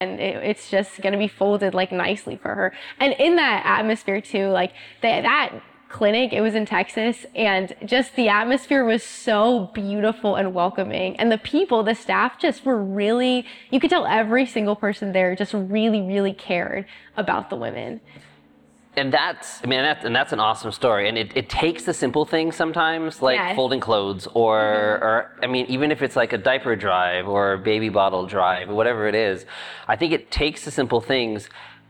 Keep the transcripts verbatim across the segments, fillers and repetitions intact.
and it, it's just going to be folded like nicely for her. And in that atmosphere too, like that that clinic, it was in Texas, and just the atmosphere was so beautiful and welcoming, and the people, the staff just were really, you could tell every single person there just really really cared about the women. And that's, I mean, that's, and that's an awesome story. And it, it takes the simple things sometimes, like Yes. folding clothes, or, Mm-hmm. or, I mean, even if it's like a diaper drive or a baby bottle drive, or whatever it is, I think it takes the simple things,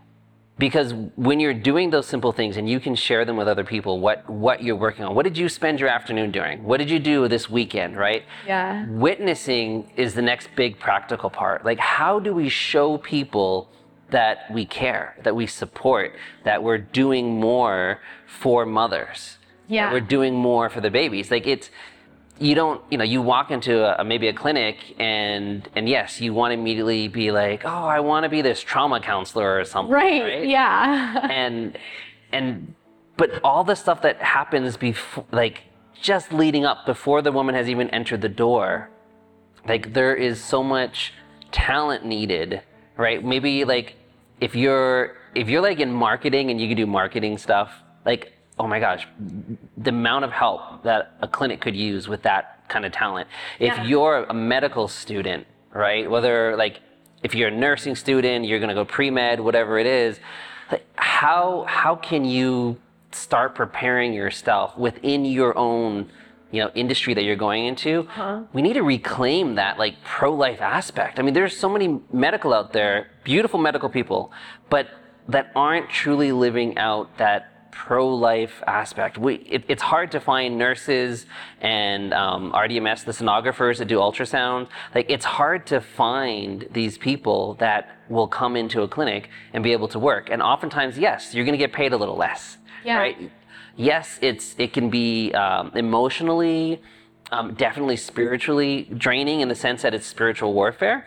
because when you're doing those simple things and you can share them with other people, what, what you're working on, what did you spend your afternoon doing? What did you do this weekend, right? Yeah. Witnessing is the next big practical part. Like, how do we show people that we care, that we support, that we're doing more for mothers, Yeah. that we're doing more for the babies? Like, it's, you don't, you know, you walk into a, maybe a clinic, and and yes, you want to immediately be like, oh, I want to be this trauma counselor or something, Right, right? yeah. and and but all the stuff that happens before, like just leading up, before the woman has even entered the door, like there is so much talent needed, right? Maybe like if you're if you're like in marketing and you can do marketing stuff, like, oh my gosh, the amount of help that a clinic could use with that kind of talent. If Yeah. you're a medical student, right? Whether like if you're a nursing student, you're gonna go pre-med, whatever it is, like how how can you start preparing yourself within your own, you know, industry that you're going into? Huh? We need to reclaim that like pro-life aspect. I mean, there's so many medical out there, beautiful medical people, but that aren't truly living out that pro-life aspect. We, it, it's hard to find nurses and um, R D M S, the sonographers that do ultrasound. Like, it's hard to find these people that will come into a clinic and be able to work. And oftentimes, yes, you're going to get paid a little less, Yeah. right? Yes, it's it can be um, emotionally, um, definitely spiritually draining in the sense that it's spiritual warfare,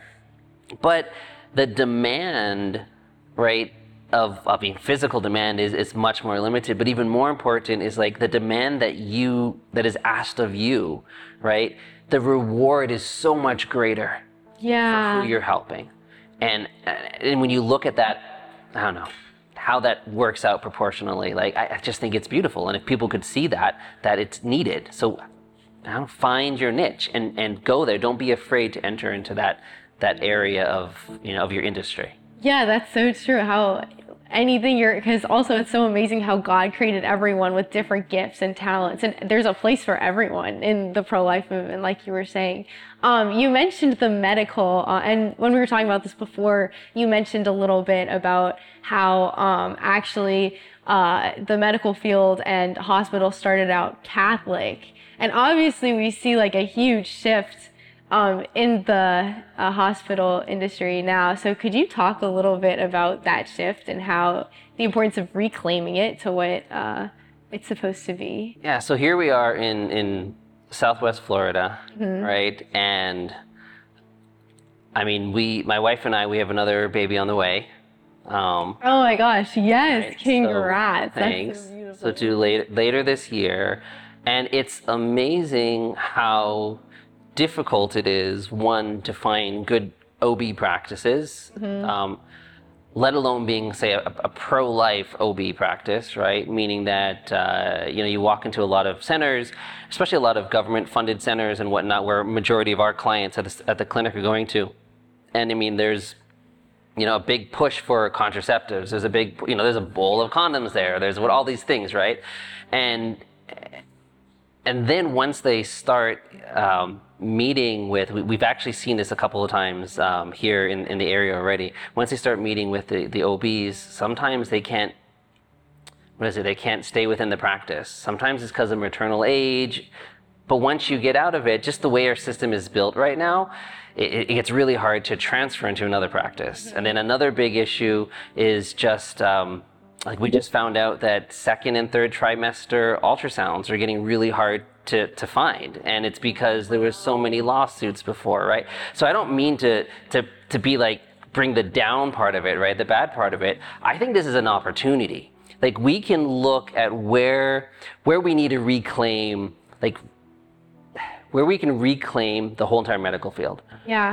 but the demand, right, of, I mean, physical demand is, is much more limited, but even more important is like the demand that you, that is asked of you, right? The reward is so much greater Yeah. for who you're helping. And, and when you look at that, I don't know, how that works out proportionally, like, I, I just think it's beautiful. And if people could see that, that it's needed. So, you know, find your niche and, and go there. Don't be afraid to enter into that, that area of, you know, of your industry. Yeah, that's so true. How anything you're, because also it's so amazing how God created everyone with different gifts and talents, and there's a place for everyone in the pro-life movement, like you were saying. Um, you mentioned the medical, uh, and when we were talking about this before, you mentioned a little bit about how um, actually uh, the medical field and hospitals started out Catholic, and obviously we see like a huge shift Um, in the uh, hospital industry now. So could you talk a little bit about that shift and how the importance of reclaiming it to what uh, it's supposed to be? Yeah, so here we are in, in Southwest Florida, mm-hmm. right? And I mean, we, my wife and I, we have another baby on the way. Um, oh my gosh, yes, right? congrats. So, thanks. That's so beautiful. So to later, later this year. And it's amazing how difficult it is, one, to find good O B practices, mm-hmm. um, let alone being, say, a, a pro-life O B practice, right? Meaning that, uh, you know, you walk into a lot of centers, especially a lot of government-funded centers and whatnot, where a majority of our clients at the, at the clinic are going to. And I mean, there's, you know, a big push for contraceptives. There's a big, you know, there's a bowl of condoms there. There's what, all these things, right? And and then once they start um, meeting with, we, we've actually seen this a couple of times um, here in, in the area already. Once they start meeting with the, the O Bs, sometimes they can't, what is it, they can't stay within the practice. Sometimes it's because of maternal age. But once you get out of it, just the way our system is built right now, it, it gets really hard to transfer into another practice. And then another big issue is just, um, like we just found out that second and third trimester ultrasounds are getting really hard to, to find. And it's because there was so many lawsuits before, right? So I don't mean to, to, to be like, bring the down part of it, right? The bad part of it. I think this is an opportunity. Like, we can look at where, where we need to reclaim, like, where we can reclaim the whole entire medical field. Yeah. Right?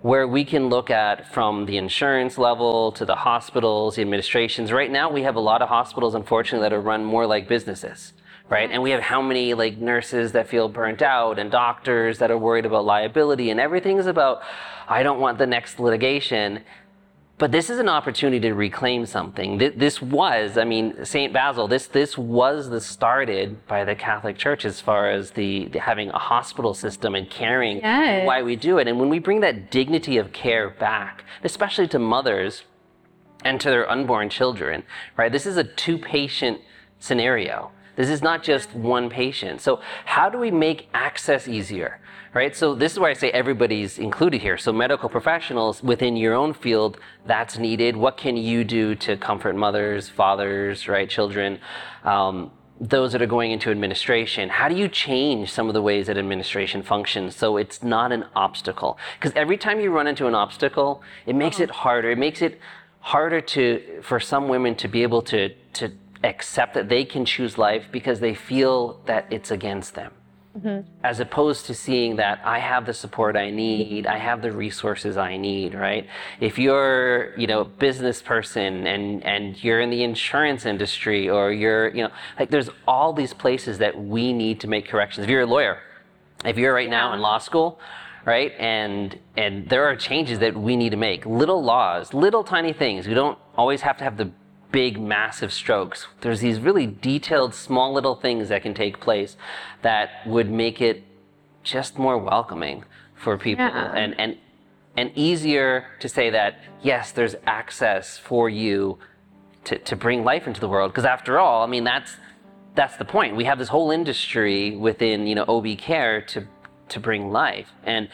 where we can look at from the insurance level to the hospitals, the administrations. Right now, we have a lot of hospitals, unfortunately, that are run more like businesses, right? And we have how many like nurses that feel burnt out and doctors that are worried about liability, and everything is about, I don't want the next litigation. But this is an opportunity to reclaim something. This was, I mean, Saint Basil, this this was the started by the Catholic Church as far as the, the having a hospital system and caring Yes. why we do it. And when we bring that dignity of care back, especially to mothers and to their unborn children, right? This is a two-patient scenario. This is not just one patient. So how do we make access easier? Right? So this is why I say everybody's included here. So medical professionals within your own field, that's needed. What can you do to comfort mothers, fathers, right, children, um, those that are going into administration? How do you change some of the ways that administration functions so it's not an obstacle? Because every time you run into an obstacle, it makes it harder. It makes it harder to for some women to be able to to accept that they can choose life because they feel that it's against them. Mm-hmm. As opposed to seeing that I have the support I need, I have the resources I need, right? If you're, you know, a business person and, and you're in the insurance industry, or you're, you know, like there's all these places that we need to make corrections. If you're a lawyer, if you're right now in law school, right? And and there are changes that we need to make. Little laws, little tiny things. We don't always have to have the big, massive strokes. There's these really detailed, small little things that can take place that would make it just more welcoming for people, Yeah. and, and, and easier to say that, yes, there's access for you to, to bring life into the world. Because after all, I mean, that's, that's the point. We have this whole industry within, you know, O B care to, to bring life. And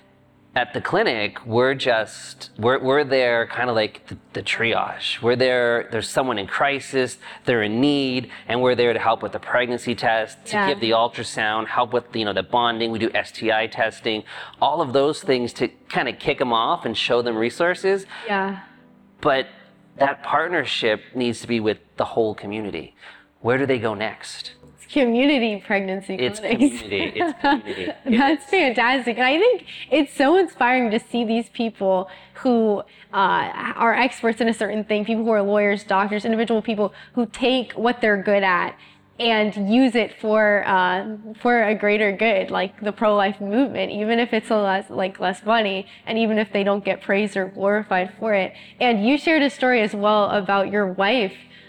at the clinic, we're just, we're, we're there kind of like the, the triage. We're there, there's someone in crisis, they're in need, and we're there to help with the pregnancy test, to Yeah. give the ultrasound, help with, you know, the bonding. We do S T I testing, all of those things to kind of kick them off and show them resources. Yeah. But that partnership needs to be with the whole community. Where do they go next? It's community pregnancy It's clinics. community. It's community. That's fantastic. And I think it's so inspiring to see these people who uh, are experts in a certain thing, people who are lawyers, doctors, individual people who take what they're good at and use it for uh, for a greater good, like the pro-life movement, even if it's a less like less money, and even if they don't get praised or glorified for it. And you shared a story as well about your wife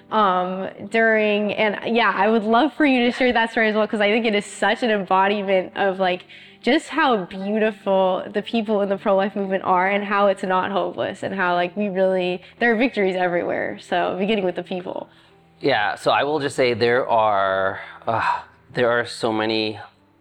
um during, and yeah, I would love for you to share that story as well, because I think it is such an embodiment of like just how beautiful the people in the pro-life movement are, and how it's not hopeless, and how like we really, there are victories everywhere. So beginning with the people. Yeah, so I will just say there are uh, there are so many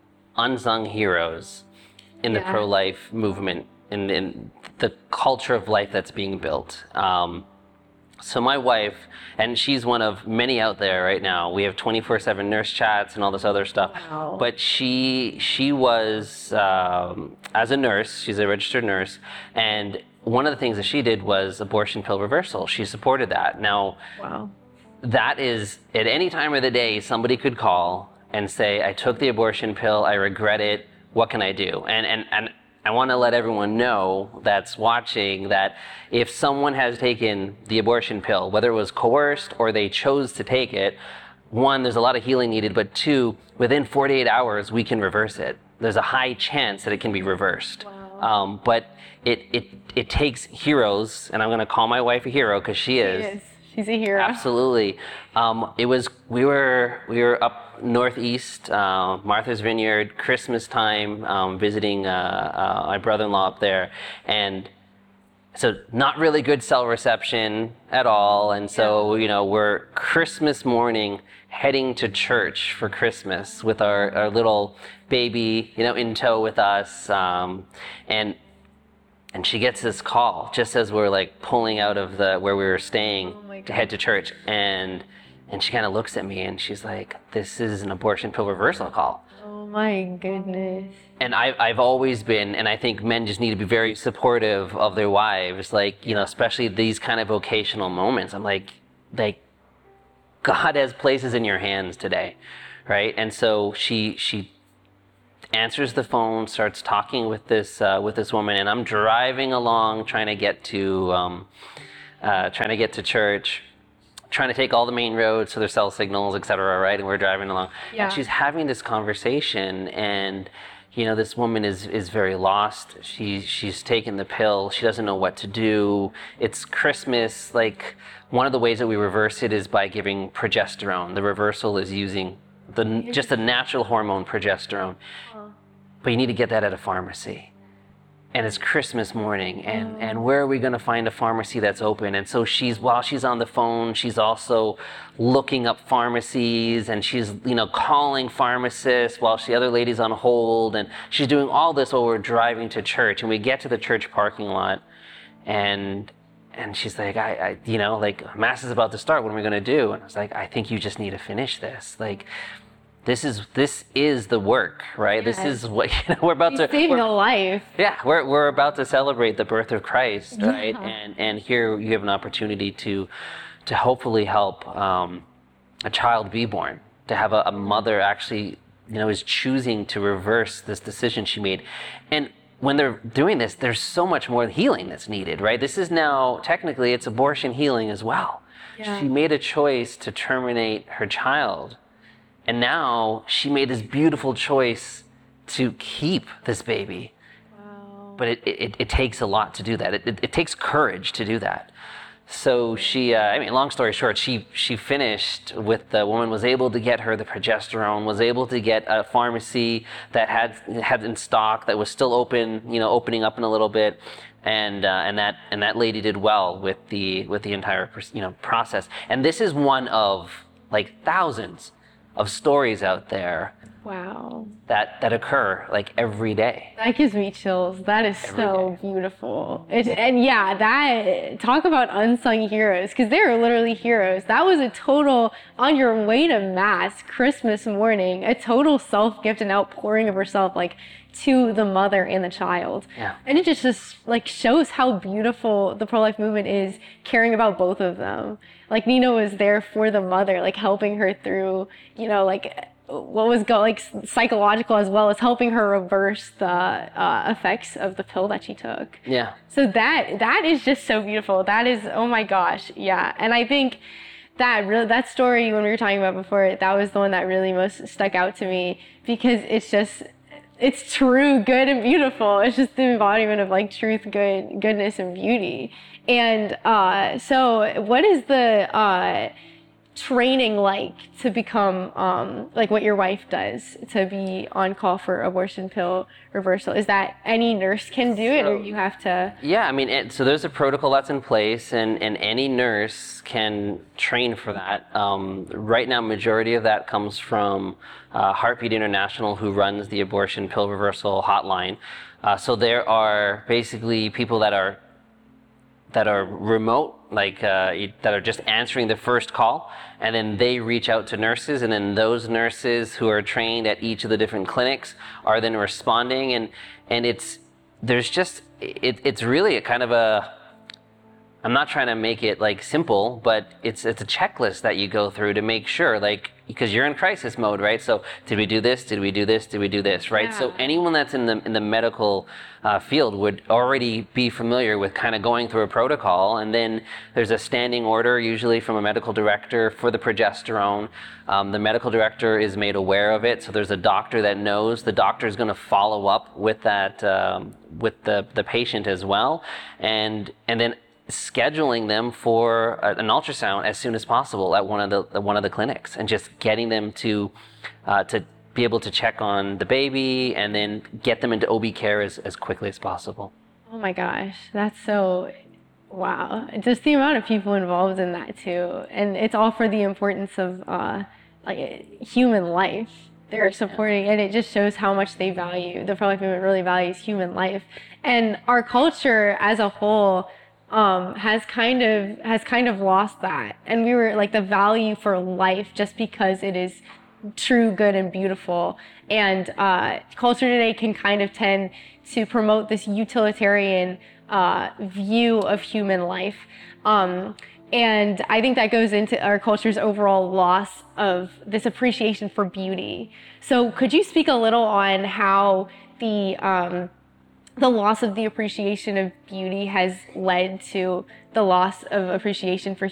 unsung heroes in the Yeah. pro-life movement, in, in the culture of life that's being built. Um, so my wife, and she's one of many out there right now. We have twenty-four seven nurse chats and all this other stuff. Wow. But she she was um, as a nurse, she's a registered nurse, and one of the things that she did was abortion pill reversal. She supported that. Now. Wow. That is, at any time of the day, somebody could call and say, I took the abortion pill, I regret it, what can I do? And and, and I want to let everyone know that's watching that if someone has taken the abortion pill, whether it was coerced or they chose to take it, one, there's a lot of healing needed, but two, within forty-eight hours, we can reverse it. There's a high chance that it can be reversed. Wow. Um, but it, it, it takes heroes, and I'm going to call my wife a hero because she is. She is. She's a hero. Absolutely. Um, it was, we were, we were up northeast, uh, Martha's Vineyard, Christmas time, um, visiting uh, uh, my brother-in-law up there. And so not really good cell reception at all. And so, you know, we're Christmas morning heading to church for Christmas with our, our little baby, you know, in tow with us. Um, and And she gets this call just as we're like pulling out of the where we were staying Oh to head to church, and and she kind of looks at me and she's like, "This is an abortion pill reversal call." Oh my goodness. And I've I've always been, and I think men just need to be very supportive of their wives, like, you know, especially these kind of vocational moments. I'm like, like, God has places in your hands today, right? And so she she answers the phone, starts talking with this uh, with this woman, and I'm driving along trying to get to um, uh, trying to get to church, trying to take all the main roads so there's cell signals, et cetera, right? And we're driving along. Yeah. And she's having this conversation, and you know, this woman is is very lost. She she's taken the pill. She doesn't know what to do. It's Christmas. Like, one of the ways that we reverse it is by giving progesterone. The reversal is using the just the natural hormone progesterone. Oh. But you need to get that at a pharmacy. And it's Christmas morning, and, and where are we going to find a pharmacy that's open? And so she's, while she's on the phone, she's also looking up pharmacies, and she's, you know, calling pharmacists while the other lady's on hold, and she's doing all this while we're driving to church. And we get to the church parking lot, and and she's like, I, I you know, like, Mass is about to start. What are we going to do? And I was like, I think you just need to finish this. Like, This is this is the work, right? Yes. This is what, you know, we're about You to. saved we're- a life. Yeah, we're we're about to celebrate the birth of Christ, right? Yeah. And and here you have an opportunity to to hopefully help um, a child be born, to have a, a mother actually, you know, is choosing to reverse this decision she made. And when they're doing this, there's so much more healing that's needed, right? This is now, technically, it's abortion healing as well. Yeah. She made a choice to terminate her child. And now she made this beautiful choice to keep this baby. Wow. But it, it, it takes a lot to do that. It, it, it takes courage to do that. So she, uh, I mean, long story short, she she finished with, the woman was able to get her the progesterone, was able to get a pharmacy that had had in stock, that was still open, you know, opening up in a little bit. And uh, and that and that lady did well with the with the entire, you know, process. And this is one of like thousands of stories out there Wow. that that occur like every day. That gives me chills. That is Every so day. beautiful. It, and yeah, that, talk about unsung heroes, because they are literally heroes. That was a total, on your way to Mass, Christmas morning, a total self-gift and outpouring of herself, like, to the mother and the child. Yeah. And it just, just like shows how beautiful the pro-life movement is, caring about both of them. Like, Nina was there for the mother, like helping her through, you know, like what was go like psychological, as well as helping her reverse the uh, effects of the pill that she took. Yeah. So that that is just so beautiful. That is, oh my gosh, yeah. And I think that really, that story when we were talking about before, that was the one that really most stuck out to me, because it's just, it's true, good, and beautiful. It's just the embodiment of like truth, good, goodness, and beauty. And uh, so, what is the uh, training like to become um, like what your wife does, to be on call for abortion pill reversal? Is that any nurse can do it, or you have to? Yeah, I mean, it, so there's a protocol that's in place, and, and any nurse can train for that. Um, right now, majority of that comes from uh, Heartbeat International, who runs the abortion pill reversal hotline. Uh, so there are basically people that are that are remote, like uh, that are just answering the first call, and then they reach out to nurses, and then those nurses who are trained at each of the different clinics are then responding, and and it's there's just it, it's really a kind of a, I'm not trying to make it like simple, but it's it's a checklist that you go through to make sure, like, because you're in crisis mode, right? So did we do this? Did we do this? Did we do this? Right? Yeah. So anyone that's in the in the medical uh, field would already be familiar with kind of going through a protocol, and then there's a standing order usually from a medical director for the progesterone. Um, the medical director is made aware of it, so there's a doctor that knows. The doctor is going to follow up with that um, with the the patient as well, and and then scheduling them for a, an ultrasound as soon as possible at one of the one of the clinics, and just getting them to uh, to be able to check on the baby, and then get them into O B care as, as quickly as possible. Oh my gosh, that's so, wow. Just the amount of people involved in that too. And it's all for the importance of uh, like human life. They're supporting, and it just shows how much they value, the pro-life movement really values human life. And our culture as a whole um, has kind of has kind of lost that. And we were like the value for life, just because it is true, good, and beautiful. And uh, culture today can kind of tend to promote this utilitarian uh, view of human life. Um, and I think that goes into our culture's overall loss of this appreciation for beauty. So could you speak a little on how the um, the loss of the appreciation of beauty has led to the loss of appreciation for